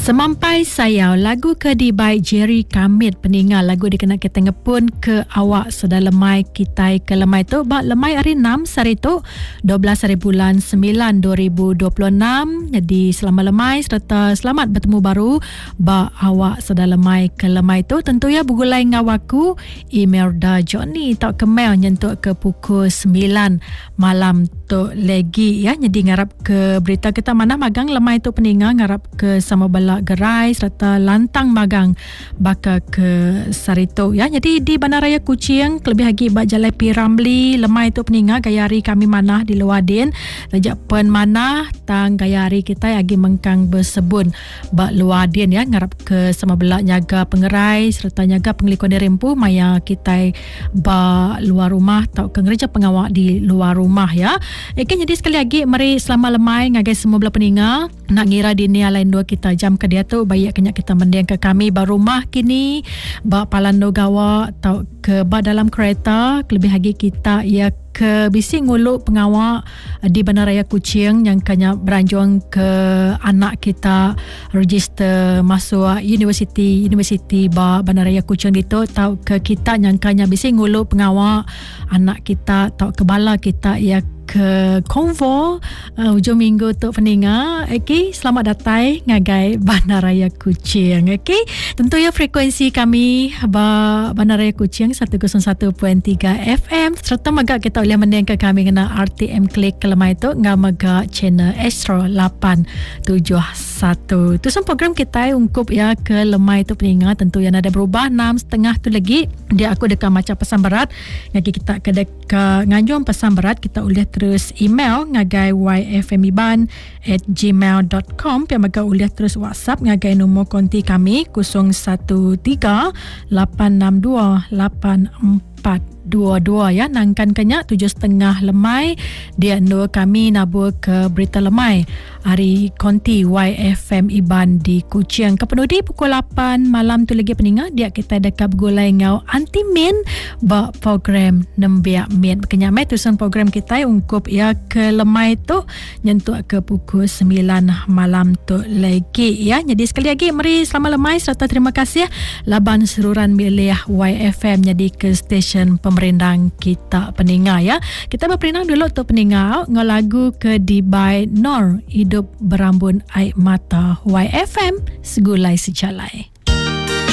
Semampai Sayau, lagu ke by Jerry Kamit peningal. Lagu dikenal kita ngepun ke awak sudah lemai kita ke lemai tu. Bak lemai hari 6 hari tu 12 hari bulan 9 2026. Jadi selamat lemai serta selamat bertemu baru bak awak sudah lemai ke lemai tu. Tentu ya bergulai ngawaku email da Johnny tak ke mail nyentuk ke pukul 9 malam tu lagi ya. Jadi ngarap ke berita kita mana magang lemai tu peningal ngarap ke sama bala gerai serta lantang magang baka ke Sarito ya. Jadi di Bandaraya Kuching lebih lagi bak Jalai Piramli lemai tu peningal gayari kami manah di Luadin rejak pen manah tang gayari kita lagi mengkang bersebun bak Luadin ya ngarap ke sama bela nyaga pengerai serta nyaga pengelikon rempu maya kita bak luar rumah tau ke gereja pengawak di luar rumah ya. Jadi sekali lagi mari selama lemai ngagai semua bela peningal nak ngira di nia lain dua kita jam ke dia tu baik kenyak kita mendiang ke kami barumah kini bak palando gawa atau ke bak dalam kereta lebih lagi kita ia ke bisi nguluk pengawak di Bandaraya Kuching yang kanya beranjuang ke anak kita register masuk universiti bak Bandaraya Kuching itu tau ke kita yang kanya bisi nguluk pengawak anak kita tau ke bala kita ia ke konvo hujung minggu tu peningal. Selamat datang ngagai Bandaraya Kuching. Tentu ya frekuensi kami Bandaraya Kuching 101.3 FM serta magak kita boleh mendengar ke kami kena RTM Klik kelemai tu ngah magak channel Astro 871. Tu semua program kita ungkup ya ke lemai tu peningal. Tentu yang ada berubah 6.30 tu lagi dia aku dekat macam pesan berat ngagi kita ke dekat nganjung pesan berat kita boleh terus email ngagai yfmiban@gmail.com yang maka boleh terus WhatsApp ngagai nombor konti kami 0138628422 ya. Nangkan kenyak 7.30 lemai dia nur kami nabur ke berita lemai hari konti YFM Iban di Kuching kepenudi pukul 8 malam tu lagi peningat dia kita dekat gulai ngau anti min bak program nembiak min kenyak mai tusan program kita ungkup ya ke lemai tu nyentuk ke pukul 9 malam tu lagi ya. Jadi sekali lagi mari selamat lemai serta terima kasih laban seruran milih YFM jadi ke stesen pemerintah kita peningat ya. Kita berperinang dulu tu peningat ngau lagu ke Dibai Nor hidup berambun air mata YFM segulai sejalai.